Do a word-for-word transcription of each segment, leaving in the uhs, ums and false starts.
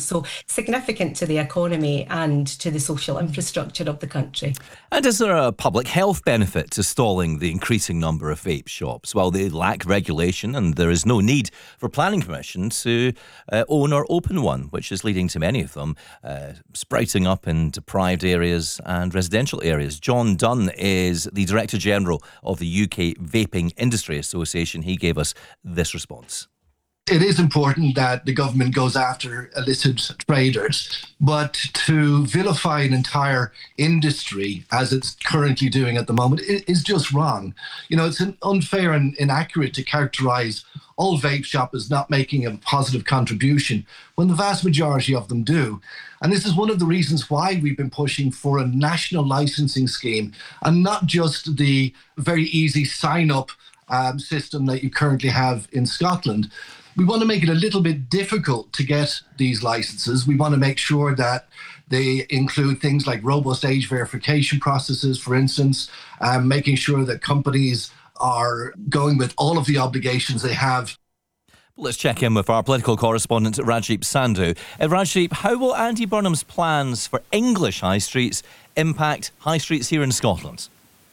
So significant to the economy and to the social infrastructure of the country. And is there a public health benefit to stalling the increasing number of vape shops? Well, they lack regulation and there is no need for planning permission to uh, own or open one, which is leading to many of them uh, sprouting up in deprived areas and residential areas. John Dunn is the Director General of the U K Vaping Industry Association. He gave us this response. It is important that the government goes after illicit traders, but to vilify an entire industry as it's currently doing at the moment is just wrong. You know, it's unfair and inaccurate to characterise all vape shops as not making a positive contribution when the vast majority of them do. And this is one of the reasons why we've been pushing for a national licensing scheme and not just the very easy sign-up um, system that you currently have in Scotland. We want to make it a little bit difficult to get these licenses. We want to make sure that they include things like robust age verification processes, for instance, um, making sure that companies are going with all of the obligations they have. Let's check in with our political correspondent, Rajdeep Sandhu. Uh, Rajdeep, how will Andy Burnham's plans for English high streets impact high streets here in Scotland?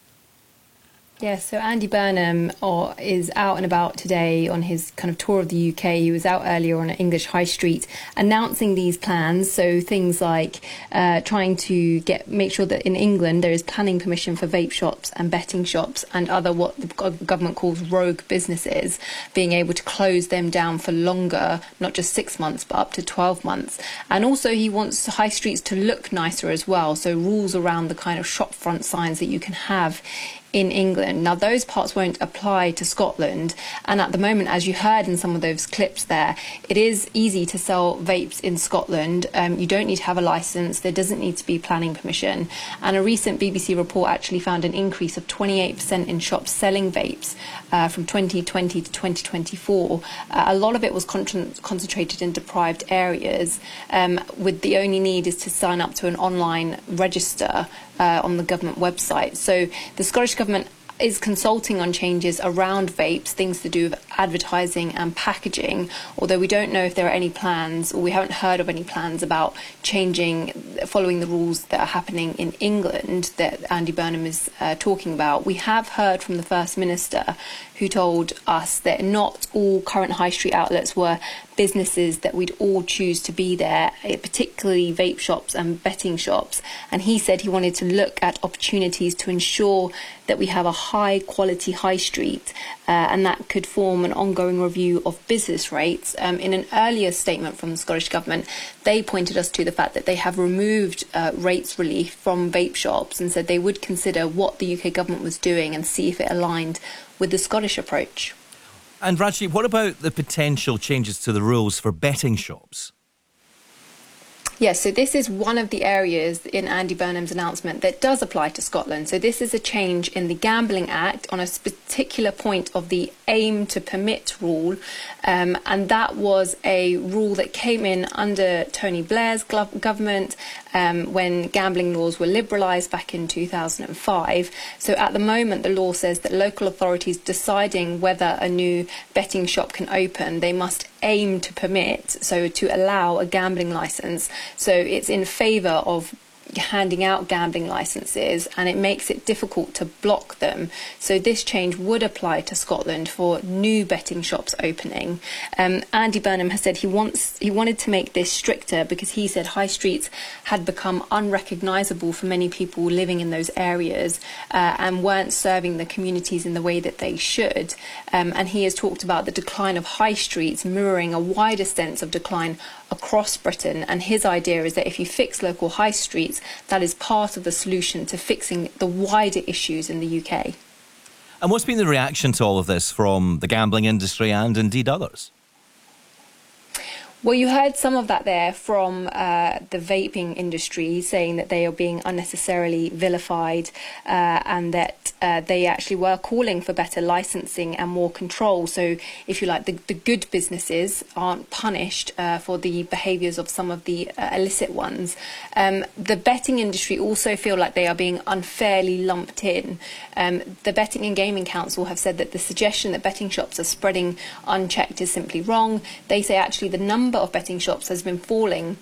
Yes, so Andy Burnham or, is out and about today on his kind of tour of the U K. He was out earlier on an English high street announcing these plans. So things like uh, trying to get make sure that in England there is planning permission for vape shops and betting shops and other what the government calls rogue businesses, being able to close them down for longer, not just six months, but up to twelve months. And also he wants high streets to look nicer as well. So rules around the kind of shop front signs that you can have in England. Now, those parts won't apply to Scotland. And at the moment, as you heard in some of those clips there, it is easy to sell vapes in Scotland. Um, you don't need to have a licence. There doesn't need to be planning permission. And a recent B B C report actually found an increase of twenty-eight percent in shops selling vapes uh, from twenty twenty to twenty twenty-four. Uh, a lot of it was con- concentrated in deprived areas, um, with the only need is to sign up to an online register Uh, on the government website. So the Scottish Government is consulting on changes around vapes, things to do with advertising and packaging, although we don't know if there are any plans, or we haven't heard of any plans about changing, following the rules that are happening in England that Andy Burnham is uh, talking about. We have heard from the First Minister, who told us that not all current high street outlets were businesses that we'd all choose to be there, particularly vape shops and betting shops. And he said he wanted to look at opportunities to ensure that we have a high quality high street, uh, and that could form an ongoing review of business rates. Um, in an earlier statement from the Scottish Government, they pointed us to the fact that they have removed uh, rates relief from vape shops and said they would consider what the U K government was doing and see if it aligned with the Scottish approach. And Rajdeep, what about the potential changes to the rules for betting shops? Yes, so this is one of the areas in Andy Burnham's announcement that does apply to Scotland. So this is a change in the Gambling Act on a particular point of the aim to permit rule. Um, and that was a rule that came in under Tony Blair's government um, when gambling laws were liberalised back in two thousand five. So at the moment, the law says that local authorities deciding whether a new betting shop can open, they must aim to permit, so to allow a gambling licence. So it's in favour of handing out gambling licences, and it makes it difficult to block them. So this change would apply to Scotland for new betting shops opening. Um, Andy Burnham has said he wants he wanted to make this stricter because he said high streets had become unrecognisable for many people living in those areas uh, and weren't serving the communities in the way that they should. Um, and he has talked about the decline of high streets mirroring a wider sense of decline across Britain, and his idea is that if you fix local high streets, that is part of the solution to fixing the wider issues in the U K. And what's been the reaction to all of this from the gambling industry and indeed others? Well, you heard some of that there from uh, the vaping industry, saying that they are being unnecessarily vilified uh, and that uh, they actually were calling for better licensing and more control. So, if you like, the, the good businesses aren't punished uh, for the behaviours of some of the uh, illicit ones. Um, the betting industry also feel like they are being unfairly lumped in. Um, the Betting and Gaming Council have said that the suggestion that betting shops are spreading unchecked is simply wrong. They say actually the number of betting shops has been falling